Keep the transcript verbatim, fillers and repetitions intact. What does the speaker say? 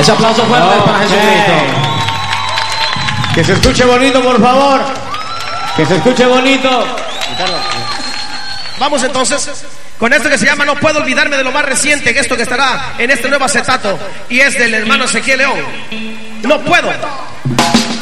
Ese aplauso fuerte no, para Jesucristo. Que se escuche bonito, por favor. Que se escuche bonito. Vamos entonces con esto que se llama No Puedo Olvidarme de lo Más Reciente, en esto que estará en este nuevo acetato, y es del hermano Ezequiel León. No puedo.